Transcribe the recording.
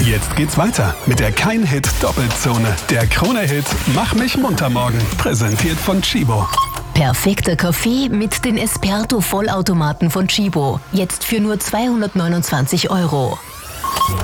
Jetzt geht's weiter mit der Kein-Hit-Doppelzone. Der Krone-Hit Mach mich munter morgen. Präsentiert von Tchibo. Perfekter Kaffee mit den Esperto-Vollautomaten von Tchibo. Jetzt für nur 229 €.